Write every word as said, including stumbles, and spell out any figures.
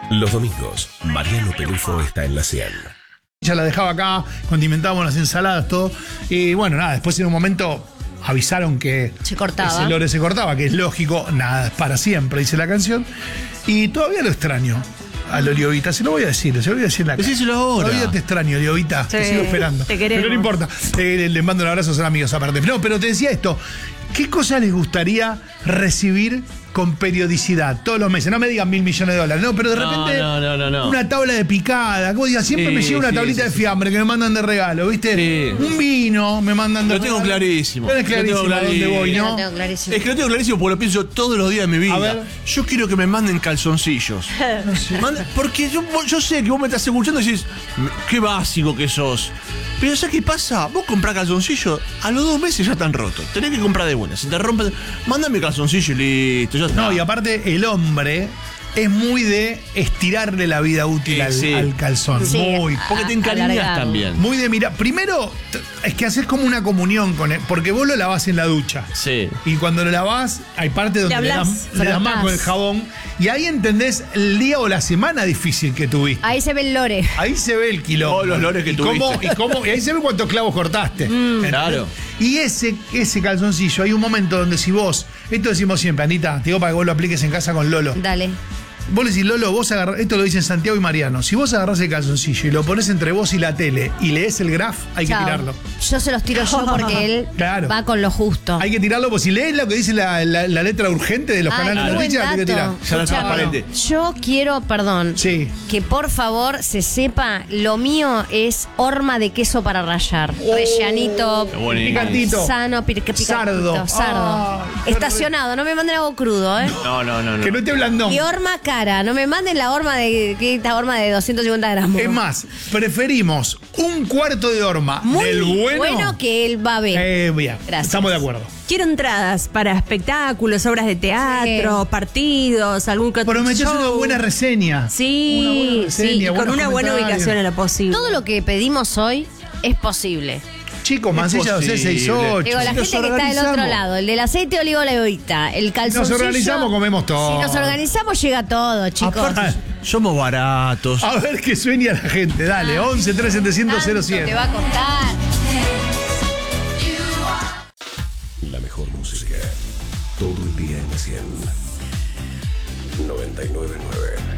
Los domingos, Mariano Pelufo está en la cien. Ya la dejaba acá, condimentábamos las ensaladas, todo. Y bueno, nada, después en un momento avisaron que se cortaba. ese lore se cortaba, que es lógico, nada es para siempre, dice la canción. Y todavía lo extraño a Loliovita, se lo voy a decir, se lo voy a decir en la cara. Decíselo ahora. Todavía te extraño, Loliovita, Sí, te sigo esperando. te queremos. Pero no importa, eh, les mando un abrazo, son amigos aparte. No, pero te decía esto, ¿qué cosa les gustaría recibir con periodicidad, todos los meses? No me digan mil millones de dólares, no, pero de No, repente no, no, no, no. una tabla de picada, como diga, siempre Sí, me llega una sí, tablita sí, de sí. fiambre que me mandan de regalo, ¿viste? Sí. Un vino me mandan de Lo tengo regalo. clarísimo. Tenés Lo tengo clarísimo a dónde voy, Yo ¿no? lo tengo clarísimo. Es que lo tengo clarísimo porque lo pienso todos los días de mi vida. A ver. Yo quiero que me manden calzoncillos. Manda- porque yo, yo sé que vos me estás escuchando y decís, qué básico que sos. Pero ¿sabes qué pasa? Vos comprás calzoncillos, a los dos meses ya están rotos. Tenés que comprar de buena. Si te rompen, mándame calzoncillo y listo. Ya está. No, y aparte el hombre es muy de estirarle la vida útil Sí, al, sí. al calzón. Sí. Muy. Porque te encariñas Alargado. también. Muy de mirar. Primero, t- es que haces como una comunión con él, porque vos lo lavás en la ducha. Sí. Y cuando lo lavás, hay parte donde le, hablás, das, le das más frotás. con el jabón. Y ahí entendés el día o la semana difícil que tuviste. Ahí se ve el lore. Ahí se ve el quilombo. Todos los lores que y cómo, tuviste. y, cómo, y ahí se ve cuántos clavos cortaste. ¿Entendés? Claro. Y ese, ese calzoncillo, hay un momento donde si vos, esto decimos siempre, Anita, te digo para que vos lo apliques en casa con Lolo. Dale. Vos le decís, Lolo, vos agarrás, esto lo dicen Santiago y Mariano, si vos agarrás el calzoncillo y lo pones entre vos y la tele y lees el graph, hay que Chao. tirarlo. Yo se los tiro yo porque él Claro. va con lo justo. Hay que tirarlo, pues si lees lo que dice la, la- la letra urgente de los Ay, canales qué de buen noticias, hay que tirar. dato. Ya no es Escuchame, transparente. Yo quiero, perdón, Sí. que por favor se sepa, lo mío es horma de queso para rallar. Oh, Rellanito, Qué buenísimo. Picantito. sano, pi- picantito, Sardo. sardo. Ay, qué Estacionado, no me manden algo crudo, ¿eh? No, no, no, no. Que no esté blandón. Y horma cara, no me manden la horma de, que esta horma de doscientos cincuenta gramos. Es más, preferimos un cuarto de horma Muy del bueno. bueno que él va a ver. Eh, bien, Gracias. estamos de acuerdo. Quiero entradas para espectáculos, obras de teatro, Sí. partidos, algún que otro Prometés show. una buena reseña. Sí, Una buena reseña, sí, y con buenos una buena comentarios. ubicación en lo posible. Todo lo que pedimos hoy es posible. Chicos, Mancilla dos seis seis ocho. Digo, la Si nos gente que está del otro organizamos. lado, el del aceite de oliva levita, el calzoncillo. Nos organizamos, comemos todo. Si nos organizamos, llega todo, chicos. Aparte, somos baratos. A ver qué sueña la gente. Dale, once tres setecientos cero Tanto cien. te va a costar. La mejor música. Todo el día en la cien. noventa y nueve punto nueve.